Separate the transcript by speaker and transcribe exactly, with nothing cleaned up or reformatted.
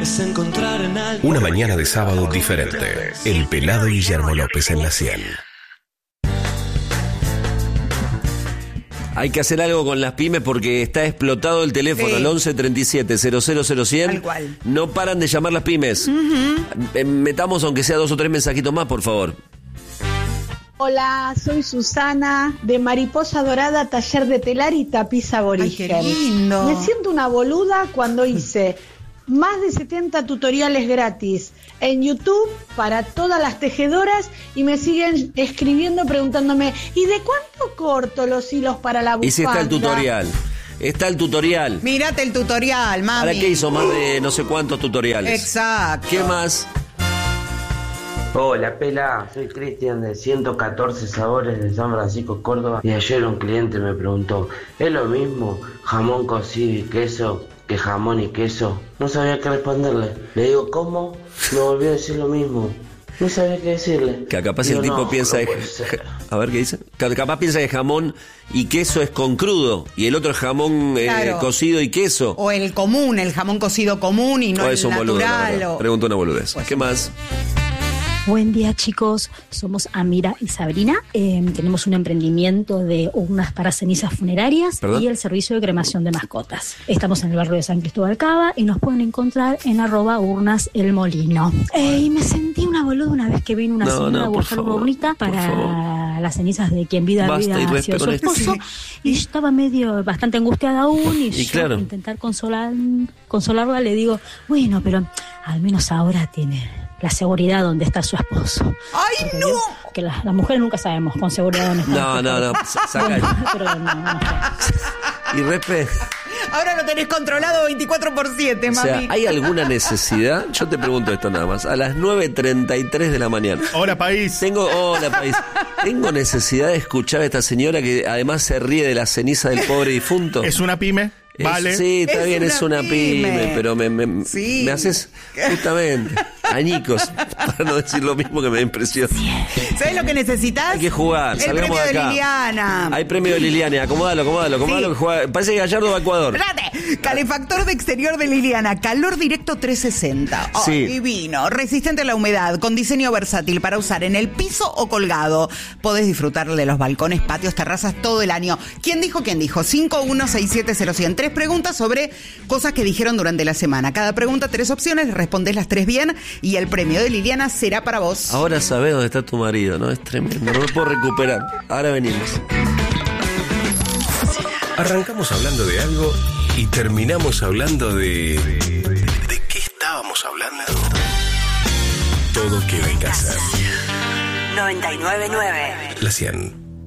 Speaker 1: puedes encontrar en algo.
Speaker 2: Una mañana de sábado diferente. El Pelado Guillermo López en la cien.
Speaker 3: Hay que hacer algo con las pymes porque está explotado el teléfono, sí. Al once treinta y siete cero cero cero cien.
Speaker 4: Tal cual.
Speaker 3: No paran de llamar las pymes. Uh-huh. Metamos aunque sea dos o tres mensajitos más, por favor.
Speaker 5: Hola, soy Susana de Mariposa Dorada, taller de telar y tapiz aborigen.
Speaker 4: Ay, qué lindo.
Speaker 5: Me siento una boluda cuando hice más de setenta tutoriales gratis en YouTube para todas las tejedoras y me siguen escribiendo preguntándome ¿y de cuánto corto los hilos para la bufanda?
Speaker 3: Y si está el tutorial. Está el tutorial.
Speaker 4: Mírate el tutorial, mami.
Speaker 3: ¿Para qué hizo más de no sé cuántos tutoriales?
Speaker 4: Exacto.
Speaker 3: ¿Qué más?
Speaker 6: Hola, Pela, soy Cristian de ciento catorce Sabores de San Francisco, Córdoba. Y ayer un cliente me preguntó, ¿es lo mismo jamón cocido y queso que jamón y queso? No sabía qué responderle. Le digo, ¿cómo? Me volvió a decir lo mismo. No sabía qué decirle.
Speaker 3: Que capaz
Speaker 6: digo,
Speaker 3: el tipo
Speaker 6: no,
Speaker 3: piensa...
Speaker 6: No
Speaker 3: de... A ver, ¿qué dice? Que capaz piensa que jamón y queso es con crudo y el otro es jamón claro. eh, cocido y queso.
Speaker 4: O el común, el jamón cocido común y no
Speaker 3: o
Speaker 4: el
Speaker 3: eso,
Speaker 4: natural.
Speaker 3: Boludo,
Speaker 4: o...
Speaker 3: Pregunto una boludez. Pues, ¿qué más?
Speaker 7: Buen día, chicos, somos Amira y Sabrina, eh, tenemos un emprendimiento de urnas para cenizas funerarias. ¿Perdón? Y el servicio de cremación de mascotas. Estamos en el barrio de San Cristóbal Cava y nos pueden encontrar en arroba urnas el molino. Eh, y me sentí una boluda una vez que vino una no, señora no, a buscar una urnita para las cenizas de quien vida
Speaker 3: Basta,
Speaker 7: había sido su esposo, sí. Y yo estaba medio, bastante angustiada aún y, y yo claro. Para intentar consolar, consolarla le digo, bueno, pero al menos ahora tiene... la seguridad donde está su esposo.
Speaker 4: ¡Ay, porque no! Digo,
Speaker 7: que las, las mujeres nunca sabemos con seguridad dónde está.
Speaker 3: No, no, no, saca
Speaker 7: pero no, no
Speaker 3: y respe...
Speaker 4: Ahora lo tenés controlado veinticuatro por siete, mami.
Speaker 3: O sea, ¿hay alguna necesidad? Yo te pregunto esto nada más. A las nueve treinta y tres de la mañana.
Speaker 8: Hola, país.
Speaker 3: Tengo, hola, país. Tengo necesidad de escuchar a esta señora que además se ríe de la ceniza del pobre difunto.
Speaker 8: ¿Es una pyme? Vale.
Speaker 3: Es, sí, está
Speaker 4: es
Speaker 3: bien,
Speaker 4: una
Speaker 3: es una pyme, pyme pero me, me,
Speaker 4: sí.
Speaker 3: me haces justamente añicos, para no decir lo mismo que me da impresión.
Speaker 4: ¿Sabes lo que necesitas?
Speaker 3: Hay que jugar,
Speaker 4: el
Speaker 3: salgamos
Speaker 4: premio
Speaker 3: de acá.
Speaker 4: De Liliana.
Speaker 3: Hay premio de Liliana, acomódalo, acomódalo, acomódalo, sí. Que juega, parece que Gallardo va a Ecuador.
Speaker 4: Espérate, calefactor de exterior de Liliana, calor directo trescientos sesenta. Oh, sí. Divino, resistente a la humedad, con diseño versátil para usar en el piso o colgado. Podés disfrutar de los balcones, patios, terrazas todo el año. ¿Quién dijo? ¿Quién dijo? cinco uno seis siete cero cero cero. Tres preguntas sobre cosas que dijeron durante la semana. Cada pregunta, tres opciones, respondés las tres bien y el premio de Liliana será para vos.
Speaker 3: Ahora sabés dónde está tu marido, ¿no? Es tremendo, no me puedo recuperar. Ahora venimos.
Speaker 2: Arrancamos hablando de algo y terminamos hablando de... ¿De qué estábamos hablando? Todo queda en casa.
Speaker 9: noventa y nueve punto nueve
Speaker 2: La cien.